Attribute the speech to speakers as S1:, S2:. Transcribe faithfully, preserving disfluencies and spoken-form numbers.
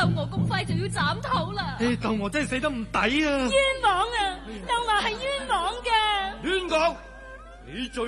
S1: 竇娥咁快就要斬頭啦！
S2: 誒，竇娥真係死得唔抵啊！
S1: 冤枉啊！竇娥係冤枉嘅。
S2: 亂講，你最